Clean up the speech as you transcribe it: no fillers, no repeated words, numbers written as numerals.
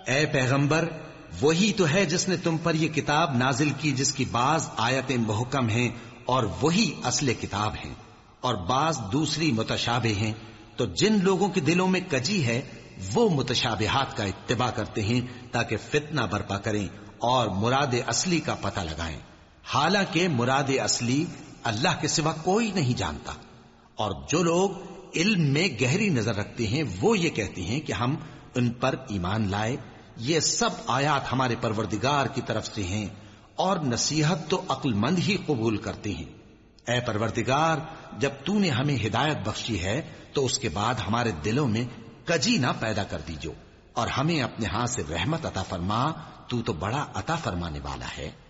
ए पैगंबर, वही तो है जिसने तुम पर यह किताब नाजिल की जिसकी बाज आयतें मुहकम हैं और वही असले किताब हैं और बाज दूसरी मुतशाबे हैं। तो जिन लोगों के दिलों में कजी है वो मुतशाबिहात का इत्तिबा करते हैं ताकि फितना बर्पा करें और मुराद असली का पता लगाएं, हालांकि मुराद असली अल्लाह के सिवा कोई नहीं जानता। और जो लोग इल्म में गहरी नजर रखते हैं वो ये कहते हैं कि हम उन पर ईमान लाए, ये सब आयात हमारे परवरदिगार की तरफ से हैं और नसीहत तो अक्लमंद ही कबूल करते हैं। ऐ परवरदिगार, जब तूने हमें हिदायत बख्शी है तो उसके बाद हमारे दिलों में कजी ना पैदा कर दीजो और हमें अपने हाथ से रहमत अता फरमा, तू तो बड़ा अता फरमाने वाला है।